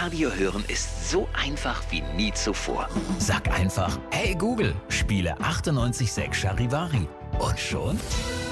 Radio hören ist so einfach wie nie zuvor. Sag einfach, hey Google, spiele 98.6 Charivari. Und schon